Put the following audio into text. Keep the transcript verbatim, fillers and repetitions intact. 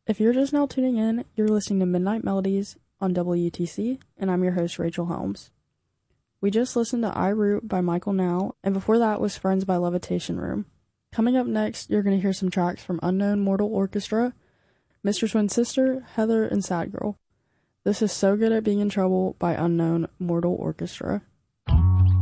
If you're just now tuning in, you're listening to Midnight Melodies on W T C, and I'm your host, Rachel Helms. We just listened to I Root by Michael Now, and before that was Friends by Levitation Room. Coming up next, you're going to hear some tracks from Unknown Mortal Orchestra, Mister Twin Sister, Heather, and Sad Girl. This is So Good at Being in Trouble by Unknown Mortal Orchestra.